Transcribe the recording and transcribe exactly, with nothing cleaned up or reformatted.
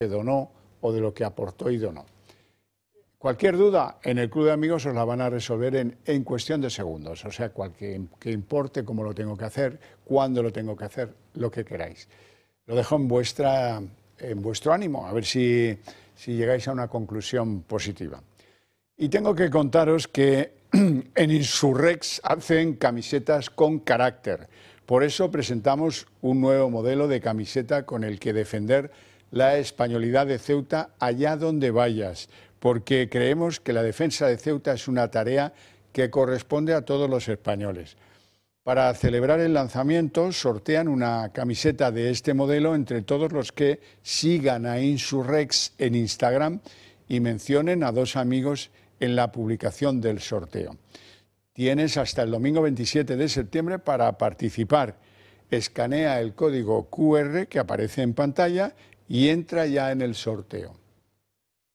donó o de lo que aportó y donó. Cualquier duda en el Club de Amigos os la van a resolver en, en cuestión de segundos, o sea, cualquier que importe cómo lo tengo que hacer, cuándo lo tengo que hacer, lo que queráis. Lo dejo en, vuestra, en vuestro ánimo, a ver si, si llegáis a una conclusión positiva. Y tengo que contaros que en Insurrex hacen camisetas con carácter. Por eso presentamos un nuevo modelo de camiseta con el que defender la españolidad de Ceuta allá donde vayas, porque creemos que la defensa de Ceuta es una tarea que corresponde a todos los españoles. Para celebrar el lanzamiento sortean una camiseta de este modelo entre todos los que sigan a Insurrex en Instagram y mencionen a dos amigos en la publicación del sorteo. Tienes hasta el domingo veintisiete de septiembre para participar. Escanea el código cu erre que aparece en pantalla y entra ya en el sorteo.